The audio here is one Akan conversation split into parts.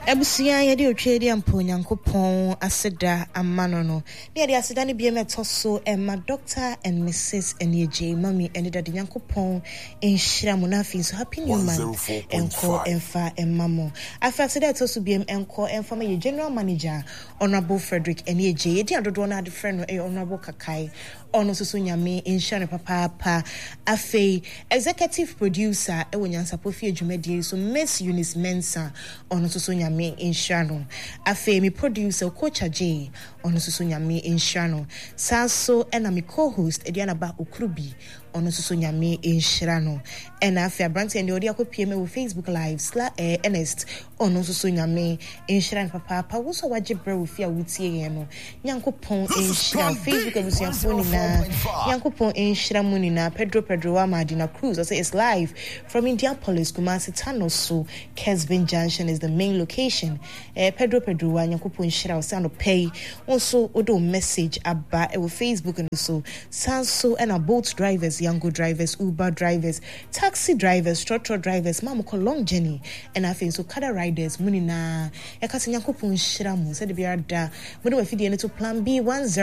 Ebusia yedi otwedi ampo Nyankopon aseda amano no. Ne yedi aseda ne biema toso Emma Dr. and Mrs. Enyeje Mami and Daddy Nyankopon enhira mo na afi so happy new month enko enfa emmamo. Afa aseda toso biem enko enfa ma ye general manager Honorable Frederick Enyeje yedi adodo na ade friend no Honorable Kakai ono susu nyame enhira papa afi executive producer ewo Nyansapofie Dwumadie so Miss Eunice Mensa ono susu nyame inshano afi mi producer Kocha J ono susu nyame inshano sanso ena mi co-host Ediana Ba Okrubi ono susu nyame inshano ena afi abranti ende odi akopie me wo Facebook live Ernest ono susu nyame inshano papa wo so waje bre wo fi awutie ye no Nyankopon inshira Facebook abusuafo ni na Nyankopon inshira mu ni na Pedro wa Madina Cruz say it's live from Indianapolis Kumasi Tano so Kesvin Junction is the main location. Pedro wa Nyankopon inshira say no pay also odo message aba e wo Facebook and so sanso and a boat drivers Yango drivers Uber drivers taxi drivers trotro drivers mamoko long journey and I think so kada riders muni na e ka Nyankopon inshira mu say de bia da mo de afidie ne to plan B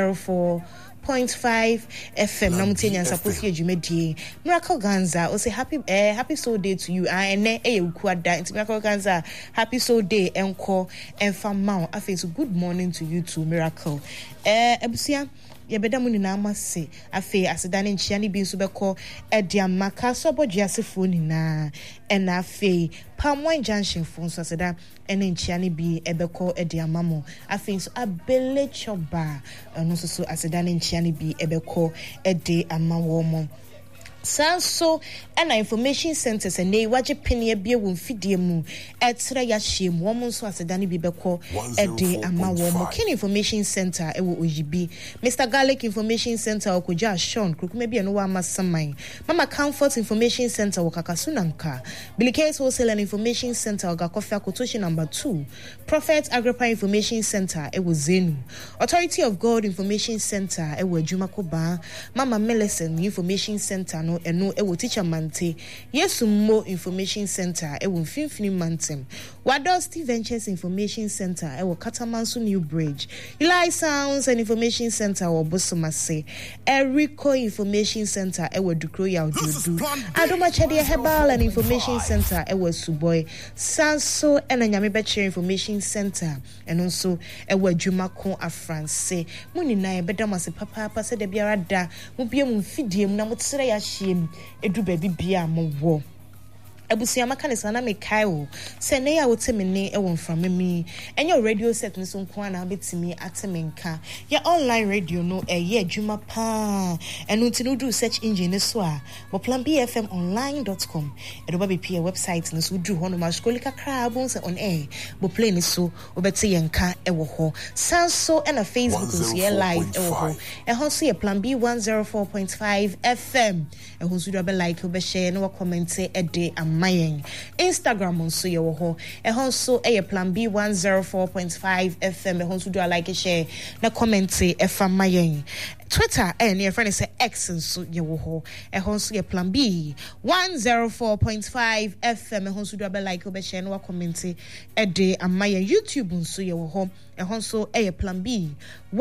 104.5 FM na mutie Nyansapofie Dwumadie Miracle Ganza o say happy soul day to you ene ukuada nti Miracle Ganza happy soul day enko enfa maw afi so good morning to you too Miracle ebusia yebeda mu nyina amase afi aseda ne nchia ne bi nso beko ediamaka sobodua sefo nyina ena afi Palmwine Junction fo nso aseda ene nchia ne bi ebeko ediamamo afi nso abele choba no so aseda ne nchia ne bi ebeko ede amawo mo sanso and information centers and they waje penie bia wo mfidie mu etre ya hiem wo mo nso asedane bi beko ede ama wo mo kin information center ewo oyibi Mr Garlic information center okoja Sean krukuma bia no wa masaman Mama Comfort information center wakakasunanka Bilikes wholesale and information center ogakofia kotoshi number 2 Prophet Agrippa information center ewo Zenu Authority of God information center ewo Adwumakoba Mama Millicent information center no eno ewo teacher mante Yesu Mo information center ewo Mfimfini Mantem Wadosti Ventures information center ewo Katamanso New Bridge Eli Sounds and information center ewo Bosomase Erico information center ewo Dukro Yaodudu Adoma Chede Herbal and information center ewo Suboy Sanso and Nyamebechere information center and also ewo Adwumako Afranse muni na ebedamase papa se de biara da mo bia mo mfidie mu na mo tsere ya edu baby bia mo wo abusia makanisa na mekaio se ne ya wotemene e won from me enyo radio set no so nko na betimi atemenka ya online radio no ye adwuma pa enu ntinu do search engine so a mo planbfmonline.com e do ba be pia website no so du hono ma skolika crab se on air bo play ni so obete yenka e wo ho sanso e na Facebook so ye live e wo ho e ho so ye plan B 104.5 FM e ho so do be like be share no comment e de mayen Instagram onso ye wo ho e honso e plan B 104.5 FM e honso do like share na comment e fa mayen Twitter and your friend say X nso ye wo ho e honso ye plan B 104.5 FM e honso do like be share na comment e de amayen YouTube nso ye wo ho e honso e plan B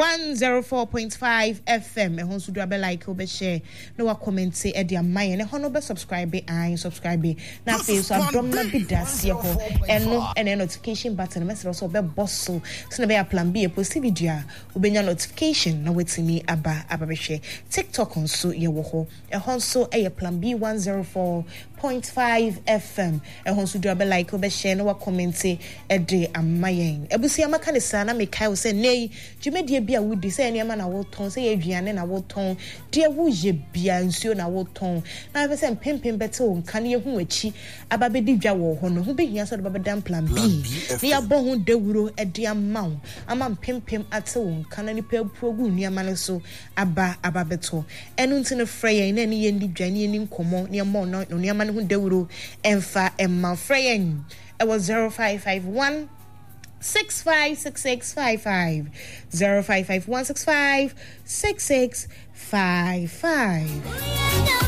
104.5 FM e honso do like be share na comment e de amayen e hono be subscribe subscribe na fe so adom na bidase ho eno ene notification button message also be boss so na be plan B e post video obenya notification na wetimi ababehwe TikTok onso ye wo ho e honso e plan B 104.5 FM e honso do be like be share na comment e de amayen ebusia makanisa na mekai say nei dwumadie bia wudi say ene ma na wo ton say aduane na wo ton de wo ye bia nsuo na wo ton na be say pempem bete wo nka ne hu achi ababedi dwa wo ho no hu behia so de babedam plan B ne ya bo hu dawuro e de amaw ama pempem ate wo nka na nipa progu niama ne so ababeto enu ntine freyen na ne ye ndi dwa ne ni nkomo ne mo no niama ne hu dawuro emfa emma freyen it was 0551 656655 0551656655